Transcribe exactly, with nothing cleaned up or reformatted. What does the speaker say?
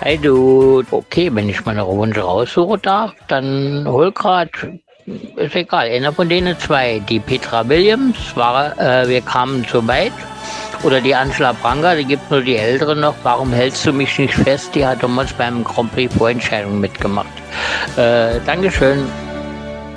Hi du, okay, wenn ich meine Wunsch raussuchen darf, dann hol grad, ist egal, einer von denen zwei. Die Petra Williams war, äh, wir kamen zu weit. Oder die Angela Branca, die gibt nur die Ältere noch. Warum hältst du mich nicht fest? Die hat damals beim Grand Prix Vorentscheidung mitgemacht. Äh, Dankeschön.